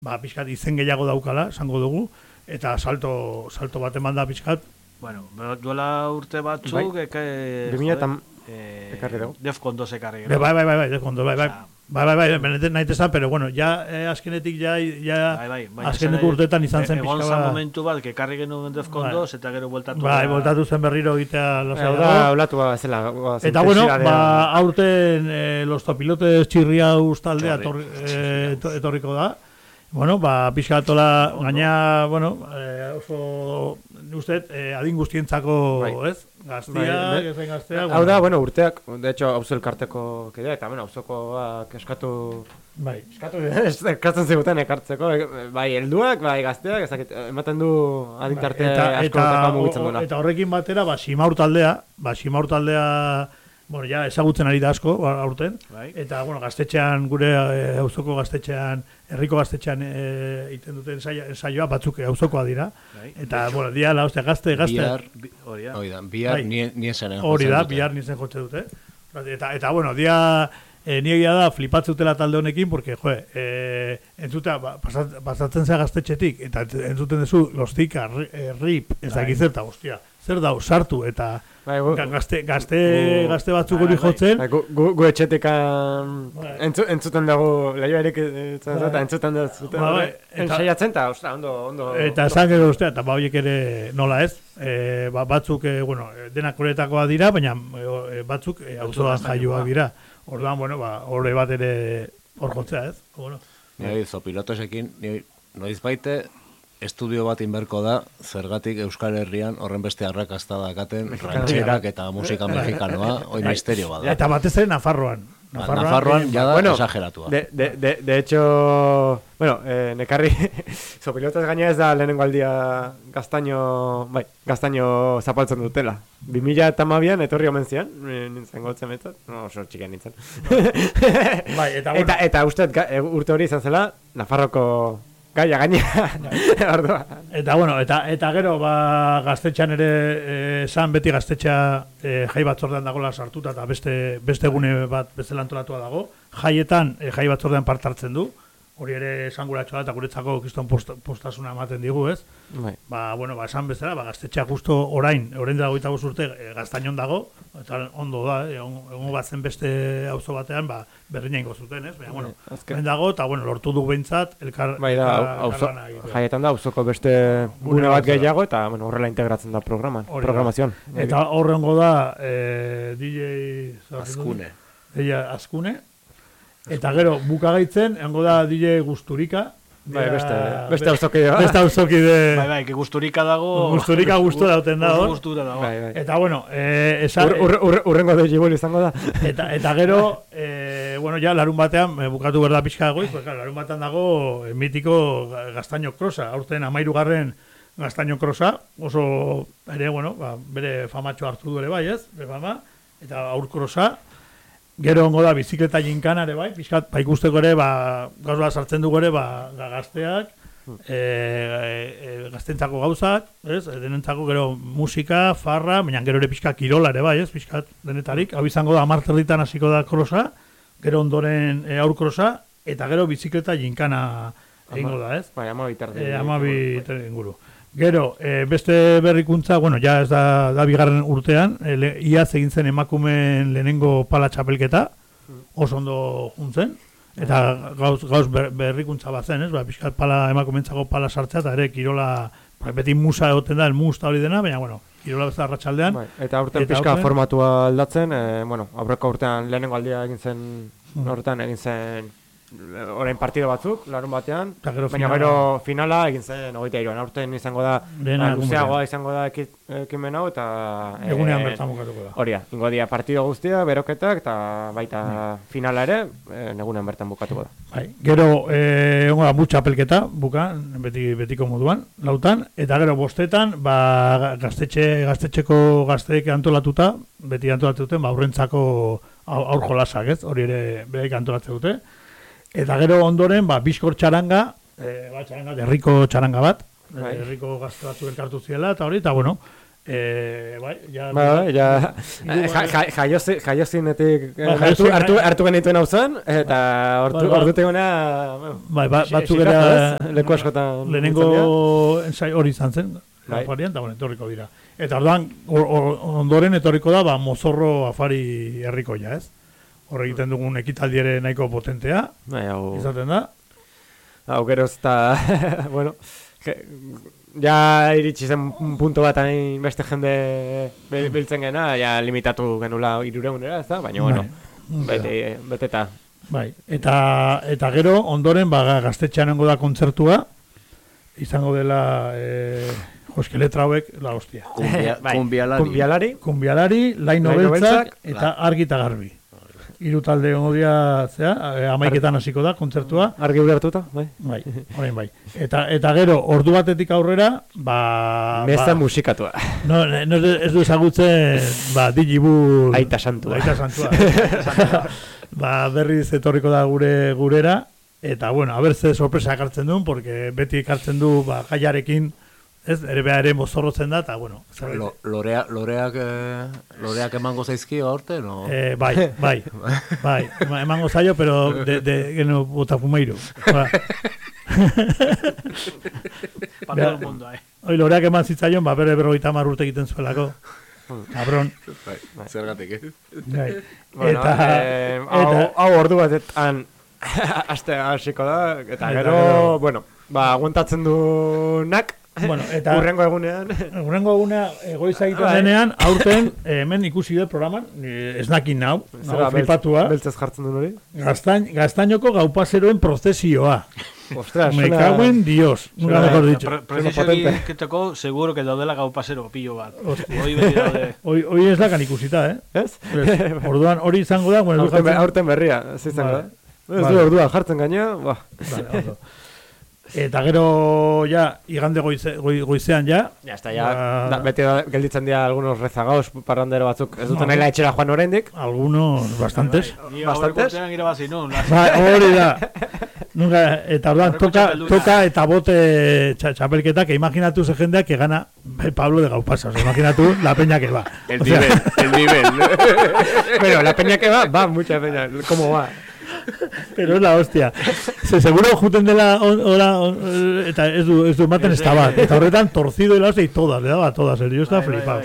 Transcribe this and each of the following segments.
pixkat izen gehiago daukala, esango dugu, eta salto bat eman da pixkat. Bueno, duela urte batzuk, ekarri dugu. Defcon 2 ekarri. Bai, Defcon 2, bai, benetan nahi tezan, pero bueno, ja azkenetik azkeneko urteetan izan zen pixka. Egon zan momentu bat, ekarri genuen Defcon 2, eta gero bueltatu. Bai, bueltatu zen berriro egitea lasaiago. Hablatu zela. Eta bueno, aurten los topilotes txirriauz taldea etorriko da. Bueno, pixka atola, gaina, bueno, oso, ustez, adin guztientzako, ez? Gaztiak, ezen gazteak. Hau da, bueno, urteak, de hecho, hauzo elkarteko kidea, eta, bueno, hauzokoak eskatzen ziguten ekartzeko, bai, helduak, bai, gazteak, ematen du adintarte asko mugitzen duena. Eta horrekin batera, Simaur taldea, bueno, ja, ezagutzen ari da asko, aurten, eta, bueno, gaztetxean, gure auzoko gaztetxean, herriko gaztetxean egiten duten ensaioa, batzuk auzokoa dira, eta, bueno, diala, ostia, gazte. Bihar niesen jotzen dute. Hori da, bihar niesen jotzen dute. Eta, bueno, niegia da flipatzutela talde honekin, porque, entzuta, pasatzen zea gaztetxetik, eta entzuten duzu, lostika, rip, ez dakizerta, ostia, zer dau, sartu, eta gazte batzuk hori jotzen. Gu etxetekan entzuten dago, laioarek entzuten dago, ensaiatzen, eta ondo. Eta esan gero ustea, eta horiek ere nola ez, batzuk, bueno, denak horretakoa dira, baina batzuk auzoan jaioak dira. Orduan, bueno, horre bat ere hor jotzea ez. Nire zopilotesekin, noiz baite, estudio bat inberko da, zergatik Euskal Herrian horren beste arrakazta dakaten rantxerak eta musika mexikanoa, hoi misterio bada. Eta batez ere Nafarroan. Nafarroan jada exageratua. De hecho, bueno, nekarri, zopilotas gaina ez da lehenengo aldia gaztaino zapaltzen dutela. 2012an etorri omen zian, nintzen goltzen metzat, oso txiken nintzen. Eta uste urte hori izan zela, Nafarroko gaia gaina. Eta bueno, eta gero gaztetxean ere esan beti gaztetxea jai batzordean dagoela sartuta eta beste gune bat bezala antolatua dago. Jaietan jai batzordean parte hartzen du. Hori ere esanguratxoa da eta guretzako kriston postasuna ematen digu, ez? Bueno, esan bezala, gaztetxea justo orain dela 25 urte Gaztainon dago, eta ondo da, egongo bat zen beste auzo batean, berdina ingo zuten, ez? Baina, bueno, orain dago, eta, bueno, lortu du behintzat, jaietan da, auzoko beste gune bat gehiago, eta, bueno, horrela integratzen da programazioan. Eta horrengo da, DJ... Azkune. Azkune. Eta gero, bukagaitzen, egongo da DJ Gusturika. Beste auzokidea. Beste auzokide. Bai, que Gusturika dago. Gusturika gustura dauten dago. Eta bueno, urrengo de Gibol izango da. Eta gero, bueno, ja, larun batean, bukatu berda pixka dagoiz, larun batean dago mitiko Gaztaino Krosa. Aurten 13. Gaztaino Krosa, oso, ere, bueno, bere famatxo hartu du ere bai, ez? Bere fama, eta aur Krosa. Gero ongo da bizikleta jinkana ere bai, pixkat, ikusteko ere, gauz bat sartzen dugu ere, gazteak, gaztentzako gauzak, ez? Denentzako gero musika, farra, baina gero ere pixka kirola ere bai, ez? Pixkat denetarik, hau izango da 10 hasiko da krosa, gero ondoren aur krosa, eta gero bizikleta jinkana egingo da, ez? Bai, 12 inguru. Gero, beste berrikuntza, bueno, ja ez da bigarren urtean, iaz egin zen emakumeen lehenengo pala txapelketa, oso ondo juntzen, eta gauz berrikuntza bat zen, ez? Pixkat emakumeentzako pala sartzea, eta ere kirola, beti musa egoten da, el musta hori dena, baina, bueno, kirola bezala arratsaldean. Eta aurten pixka formatua aldatzen, bueno, aurreko urtean lehenengo aldia egin zen, horretan egin zen, orain partido batzuk, larun batean, baina gero finala egin zen 23an, aurten izango da, luzeagoa izango da ekimen hau, eta... Egunean bertan bukatuko da. Horia, ingo dia partido guztia, beroketak, eta baita finala ere, egunean bertan bukatuko da. Gero, egongo da txapelketa, betiko moduan, lautan, eta gero bostetan, gaztetxeko gazteek antolatuta, beti antolatuten, aurrentzako aur jolasak, ez? Hori ere behaik antolatzen dute. Eta gero ondoren, bizkor txaranga, herriko txaranga bat, herriko gazte batzuk elkartu ziela, eta hori, eta bueno, Bai, jaiozinetik hartu genituen hau zen, eta ordutik gona batzuk era leku askotan lehenengo ensai hori izan zen, afarian, eta etorriko dira. Eta orduan, ondoren etorriko da, mozorro afari herrikoia, ez? Hor egiten dugun ekitaldi ere nahiko potentea, izaten da. Hau geroz eta, bueno, ja iritsi zen punto bat hain beste jende biltzen gena, ja limitatu genula 300 ez da, baina bueno, beteta. Bai, eta gero ondoren gaztetxean nengo da kontzertua, izango dela Joske letra hauek la hostia. Kumbialari, Laino Beltzak eta Argi eta Garbi. 3 talde ongo dira, amaiketan hasiko da, kontzertua. Argi ulertuta, bai. Orain bai. Eta gero, ordu batetik aurrera, Meza musikatua. No, ez du ezagutzen, Digibur... Aita santua. Berriz etorriko da gurera, eta, bueno, a ber ze sorpresa ekartzen duen, porque beti ekartzen du, gaiarekin, ez, ere mozorrotzen da, eta, bueno. Loreak emango zaizkio aurte, no? Bai, emango zaio, pero geno botafumeiro. Para todo el mundo, Hoi, loreak eman zitzaion, bere 50 urte egiten zuelako. Cabron. Zergatik, Hau ordu batetan aste hasiko da, eta gero, bueno, aguantatzen dunak, bueno, eta urrengo egunean goiza egiten denean, aurten hemen ikusi dut programan, esnakin nau, flipatua. Beltzez jartzen duen hori? Gaztainoko gaupazeroen prozesioa. Ostras, me cago en Dios. Nunca mejor dicho. Prozesioa egiteko, seguro que daudela gaupasero pillo bat. Hoi ez dakan ikusita, Ez? Orduan hori izango da. Aurten berria, ez izango da. Ez du orduan jartzen gaina, Eta gero, igande goizean, beti gelditzen dira algunos rezagaos parrandero batzuk. Ez duten nahi etxera joan oraindik. Algunos, bastantes. Bastantes? Hori da. Eta orduan, toka eta bote txapelketa, que imaginatu ze jendeak que gana Pablo de Gaupasas. Imaginatu la peña que va. El nivel. Pero la peña que va mucha peña. ¿Cómo va? Pero es la hostia. Seguro juten dela eta ez du ematen ez bat. Eta horretan torcido y la hostia y todas, le daba a todas. Yo estaba flipado.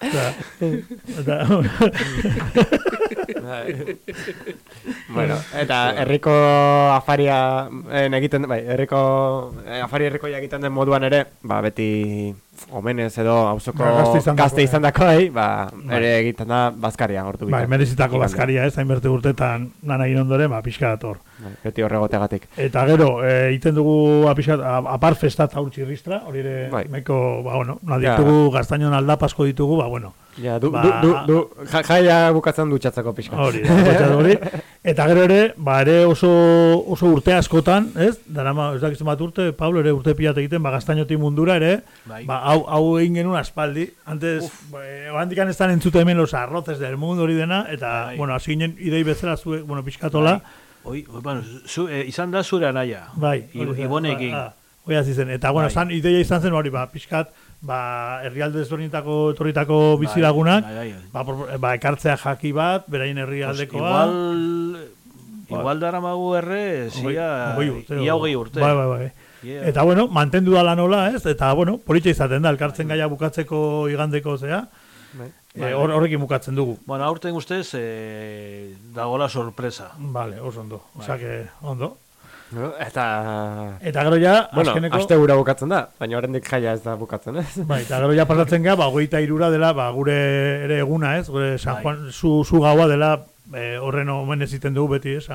Bueno, eta herriko afaria egiten, herriko afari herrikoia egiten den moduan ere, beti omenez edo auzoko gazte izandako, ere egiten da bazkaria hortu bitan. Merezitako bazkaria, ez, hainberte urtetan lan egin ondoren, pixka dator. Beti horregotegatik. Eta gero, egiten dugu apar festat hau txirristra, hori ere, meko, ditugu gaztainon aldapasko ditugu, bueno. Jaia bukatzen dutxatzeko pixka. Hori. Eta gero ere, oso urte askotan, ez? Ez dakizten bat urte, Pablo ere urte pilat egiten, gaztainotik mundura ere, hau egin genuen aspaldi. Antes, handikan ez entzute hemen los arroces del mundo hori dena, eta, hasi ginen idei bezala zuek, pixkatola. Izan da zure anaia. Ibonekin. Hoi hasi zen. Eta, ideia izan zen hori, pixkat, herrialde ezberdinetako etorritako bizilagunak, ekartzea jaki bat, beraien herrialdekoa. Igual daramagu ia 20 urte. Bai. Eta, mantendu da lanola, ez? Eta, politxa izaten da, elkartzen gaia bukatzeko igandeko zea. Horrekin bukatzen dugu. Aurten ustez, dagoela sorpresa. Vale, oso ondo. Osa que, ondo. Eta gero azkeneko... aste gura bukatzen da, baina oraindik jaia ez da bukatzen, ez? Eta gero pasatzen gara, 23 dela, gure ere eguna, ez? Gure San Juan, zu gaua dela, horren omen eziten dugu beti, ez?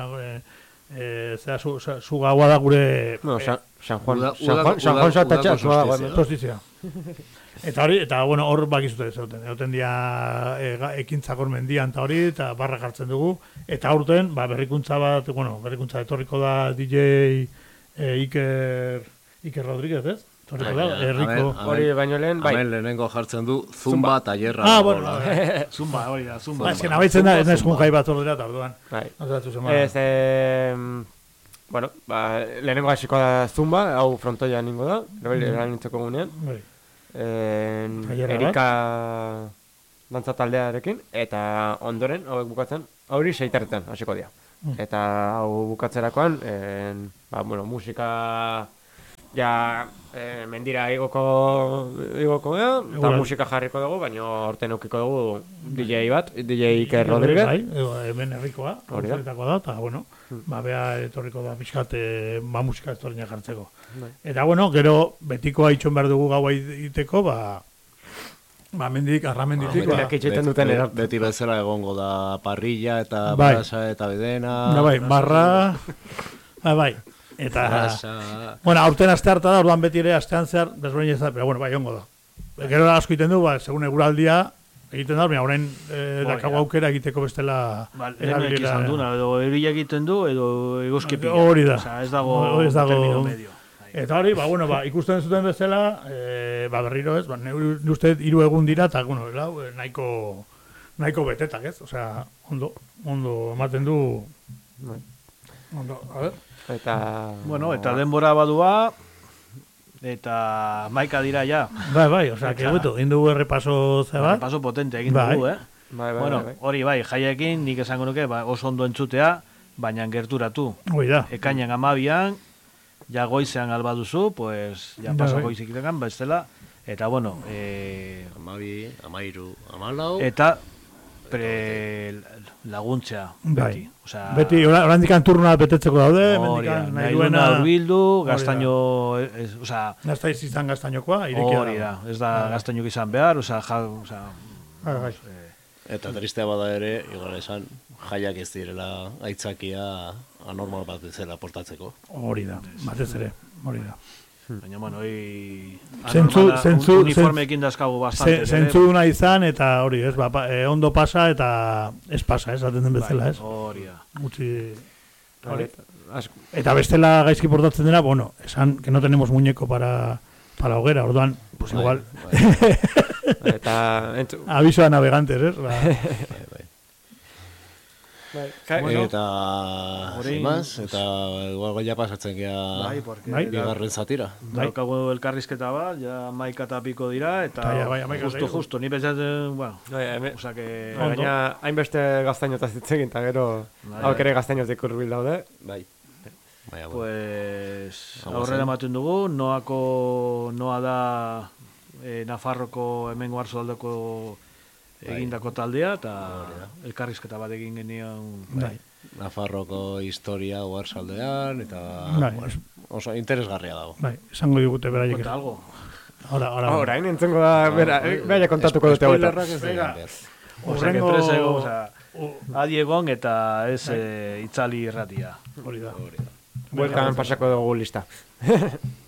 Zu gaua da gure... San Juan Satatxa, zu gaua. Solstizia. Eta hori, hor bakizute zeuten. Egoten dia ekintzak hor mendian eta hori, eta barra jartzen dugu. Eta aurten, berrikuntza etorriko da DJ Iker Rodríguez, ez? Etorriko da, herriko. Hori baino lehen, bai. Hemen lehenengo jartzen du, Zumba taierra. Zumba, hori da, Zumba. Ez que nabaitzen da, ez nahizkun jai bat ordera, eta orduan. Lehenengo hasiko da Zumba, hau frontoia ningo da, erabiltzeko gunean. Erika dantza taldearekin, eta ondoren, hauek bukatzen, hori 6:30 hasiko dira. Eta hau bukatzerakoan, musika mendira igoko eta musika jarriko dugu, baina horten eukiko dugu DJ bat, DJ Iker Rodríguez. Hemen herrikoa, horretakoa da, eta bea etorriko da pixkat musika estorina jartzeko. Eta gero betikoa itxon behar dugu gaua iteko, mendik, arramenditik. Beti bezala egongo da parrilla eta brasa eta bedena. Barra, eta, aurten aste harta da, orduan beti ere astean zehar, desberdin ez da, pero ongo da. Gero asko egiten du, segun eguraldia, egiten da, orain dakago aukera egiteko bestela... Lehenek izan duna, edo erila egiten du, edo eguzkipila. Hori da. Ez dago termino medio. Eta hori, ikusten zuten bezala, berriro ez, nire uste 3 egun dira, eta nahiko betetak ez, ondo ematen du, a ver. Eta denbora badua, eta maika dira ja. Bai, egin dugu errepaso zebat. Errepaso potente egin dugu, hori jaiekin nik esango nuke oso ondo entzutea, baina gerturatu. Ekainan 12an, ja goizean albaduzu, pues, ja paso goizik itekan, bestela, eta, 12, 13, 14. Eta, laguntzea, beti. Beti, orandikan turnoa betetzeko daude, nahi duena urbildu, gaztaino, Gaztaiz izan gaztainokoa, hori da, ez da gaztainok izan behar, Eta tristea bada ere, igual esan, jaiak ez direla aitzakia anormal bat bezala portatzeko. Hori da, batez ere, hori da. Baina, uniformeekin dazkagu bastante. Zentzu duna izan, eta hori, ondo pasa, eta ez pasa, aten den bezala, ez? Hori da. Eta bestela gaizki portatzen dena, esan que no tenemos muñeco para hoguera, orduan, pues igual. Aviso a navegantes, ¿eh? Eta zimaz, eta igual goia pasatzen gea bigarren zatira. Daukagu elkarrizketa bat, ja maika eta piko dira, eta justo, ni pentsatzen, baina hainbeste gaztainotaz ditzegin, eta gero hauk ere gaztainotik urbil daude. Pues aurrera ematen dugu, Noa da Nafarroko hemengo Arzaldeko egindako taldea, eta elkarrizketa bat egin genion Nafarroko historia Oarsaldean, eta oso interesgarria dago. Esango digute beraiek. Konta algo. Orain entzengo da, beraia kontatuko dute hau eta. Adi egon eta ez itzali irratia. Hori da. Bueltan pasako dugu lista.